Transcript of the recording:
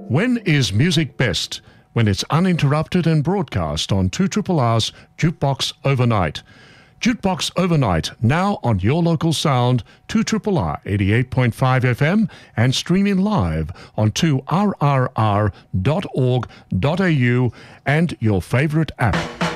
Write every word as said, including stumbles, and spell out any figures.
When is music best? When it's uninterrupted and broadcast on two R R R's Jukebox Overnight. Jukebox Overnight, now on your local sound, two R R R eighty-eight point five F M and streaming live on two R R R dot org dot A U and your favorite app.